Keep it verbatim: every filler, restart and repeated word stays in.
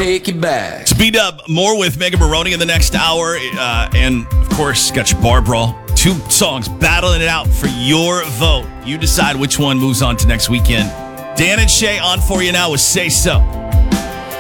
take it back. Speed up more with Megan Maroney in the next hour. Uh, and, of course, got your bar brawl. Two songs battling it out for your vote. You decide which one moves on to next weekend. Dan and Shay on for you now with Say So.